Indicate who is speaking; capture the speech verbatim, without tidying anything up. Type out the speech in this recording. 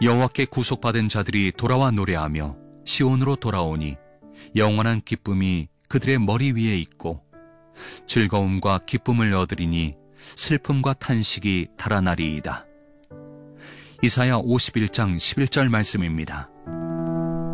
Speaker 1: 여호와께 구속받은 자들이 돌아와 노래하며 시온으로 돌아오니 영원한 기쁨이 그들의 머리 위에 있고 즐거움과 기쁨을 얻으리니 슬픔과 탄식이 달아나리이다. 이사야 오십일 장 십일 절 말씀입니다.